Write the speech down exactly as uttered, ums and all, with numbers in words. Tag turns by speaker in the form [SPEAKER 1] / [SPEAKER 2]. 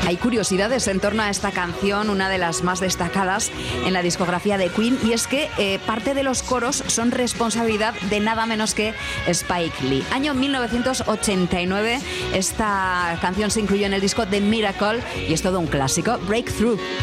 [SPEAKER 1] Hay curiosidades en torno a esta canción, una de las más destacadas en la discografía de Queen, y es que eh, parte de los coros son responsabilidad de nada menos que Spike Lee. Año mil novecientos ochenta y nueve, esta canción se incluyó en el disco The Miracle y es todo un clásico, Breakthrough.